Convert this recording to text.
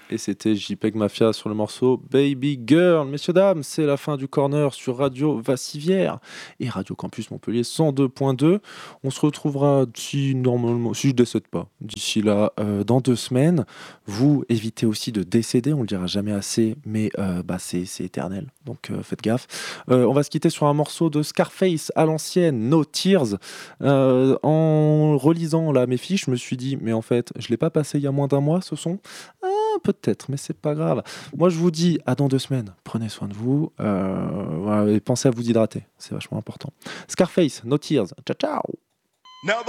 Et c'était JPEG Mafia sur le morceau Baby Girl. Messieurs, dames, c'est la fin du corner sur Radio Vassivière et Radio Campus Montpellier 102.2. On se retrouvera si je décède pas, d'ici là, dans 2 semaines. Vous évitez aussi de décéder, on le dira jamais assez, mais c'est éternel, donc faites gaffe. On va se quitter sur un morceau de Scarface à l'ancienne, No Tears. En relisant là mes fiches, je me suis dit, mais en fait, je l'ai pas passé il y a moins d'un mois ce son. Peut-être, mais c'est pas grave. Moi, je vous dis à dans 2 semaines. Prenez soin de vous. Voilà, et pensez à vous hydrater. C'est vachement important. Scarface, No Tears. Ciao, ciao.